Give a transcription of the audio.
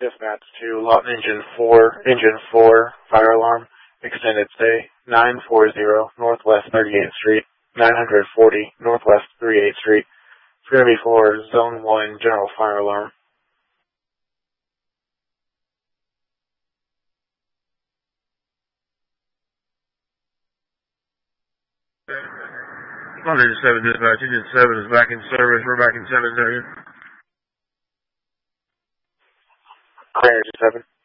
Dispatch to Lawton Engine 4, fire alarm, extended stay, 940 Northwest 38th Street, 940 Northwest 38th Street. It's going to be for Zone 1 general fire alarm. Lawton Engine 7 dispatch, Engine 7 is back in service, we're back in 7's area. Engine 7.